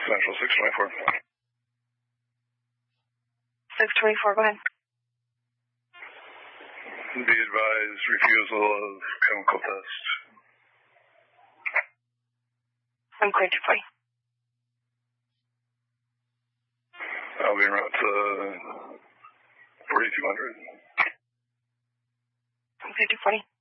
Central 624. 624, go ahead. Be advised, refusal of chemical test. I'm clear to 40. I'll be en route to 4200. I'm clear to 40.